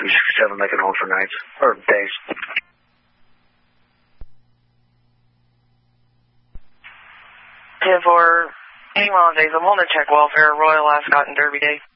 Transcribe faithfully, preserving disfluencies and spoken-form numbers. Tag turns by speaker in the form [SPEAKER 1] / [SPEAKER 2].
[SPEAKER 1] three sixty-seven, making hold for nights, or days.
[SPEAKER 2] ten four, meanwhile, days, I'm holding check welfare, Royal Ascot and Derby Day.